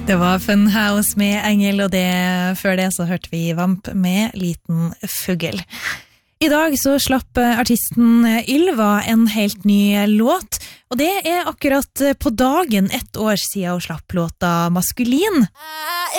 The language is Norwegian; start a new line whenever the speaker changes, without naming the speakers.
Det var Funhouse med Engel, og før det så hørte vi Vamp med Liten Fugl. I dag så slapp artisten Ylva en helt ny låt, og det akkurat på dagen 1 år siden hun slapp låta Maskulin.